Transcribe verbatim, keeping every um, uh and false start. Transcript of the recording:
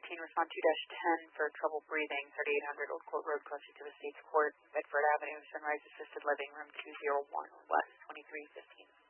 fourteen, respond two dash ten for trouble breathing, thirty-eight hundred Old Court Road, closer to Estates Court, Bedford Avenue, Sunrise Assisted Living, room two oh one, West, twenty-three fifteen.